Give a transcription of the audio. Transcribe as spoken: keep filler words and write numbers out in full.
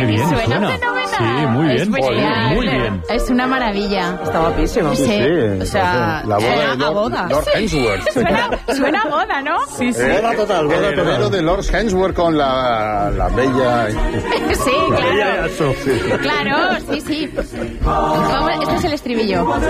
qué bien suena, suena. fenomenal. Sí, muy bien, Es muy genial. muy bien. Es una maravilla. Está guapísimo. Sí. O sea, la boda eh, de a Lord, boda. Lord Hemsworth. Suena, suena a boda, ¿no? Sí, sí. Eh, Boda total, boda el heredero total. de Lord Hemsworth con la, la bella... Sí, claro. Claro, sí, sí. Vamos, este es el estribillo.